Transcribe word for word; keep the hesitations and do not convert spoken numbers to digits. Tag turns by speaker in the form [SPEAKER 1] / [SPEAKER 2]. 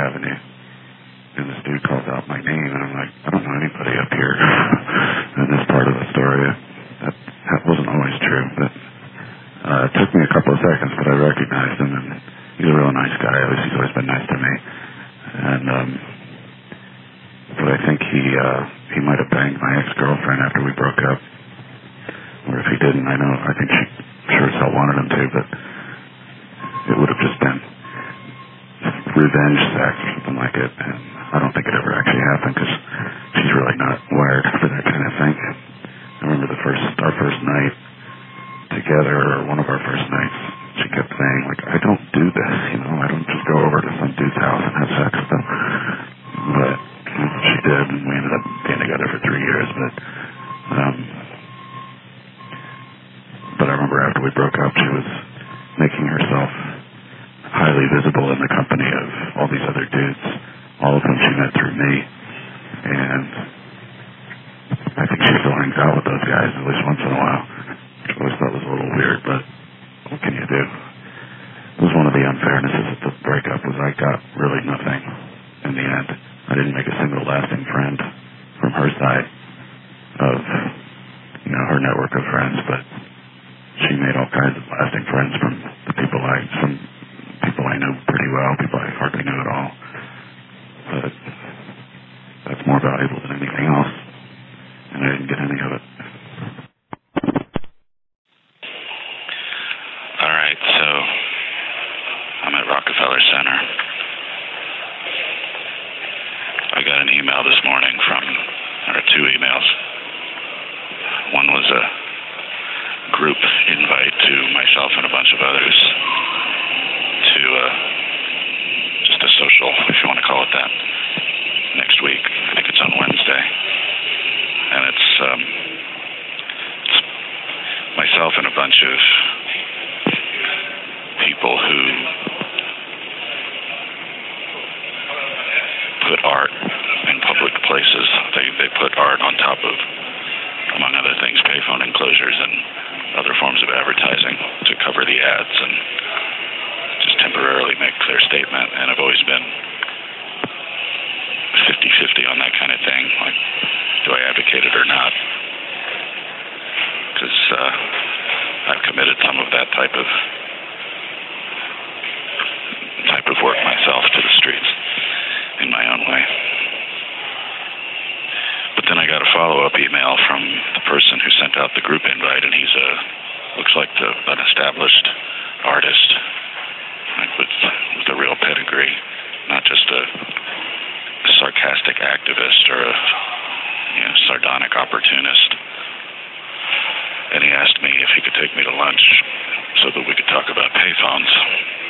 [SPEAKER 1] Avenue. And this dude calls out my name, and I'm like, I don't know anybody up here in this part of the story. That, that wasn't always true, but uh, it took me a couple of seconds, but I recognized him, and he's a real nice guy. At least he's always been nice to me. And um, but I think he uh, he might have banged my ex-girlfriend after we broke up, or if he didn't, I know. I think she sure as hell wanted him to, but it would have just been revenge sex or something like it. And I don't think it ever actually happened because she's really not wired for that kind of thing. I remember the first our first night together, or one of our first nights, she kept saying, like, I don't do this, you know, I don't just go over to some dude's house and have sex with him. But she did, and we ended up being together for three years. But um, but I remember after we broke up, she was making herself highly visible in the company of all these other dudes, all of whom she met through me. And I think she still hangs out with those guys at least once in a while, which I always thought was a little weird, but what can you do? It was one of the unfairnesses of the breakup was I got really nothing in the end. I didn't make a single lasting friend from her side of, you know, her network of friends, but she made all kinds of lasting friends from the people I, some people I knew pretty well, people I hardly knew at all. But that's more valuable than anything else, and I didn't get any of it.
[SPEAKER 2] All right, so I'm at Rockefeller Center. I got an email this morning from, or two emails. One was a group invite to myself and a bunch of others to uh, just a social, if you want to call it that, next week. I think it's on Wednesday. And it's, um, it's myself and a bunch of people who put art in public places. They they put art on top of, among other things, payphone enclosures and other forms of advertising to cover the ads and just temporarily make clear statement. And I've always been fifty-fifty on that kind of thing. Like, do I advocate it or not? Because uh, I've committed some of that type of type of work myself to the streets in my own way. But then I got a follow-up email from the person who sent out the group invite, and he's a looks like the, an established artist, like with with a real pedigree, not just a, a sarcastic activist or a you know, sardonic opportunist. And he asked me if he could take me to lunch so that we could talk about payphones.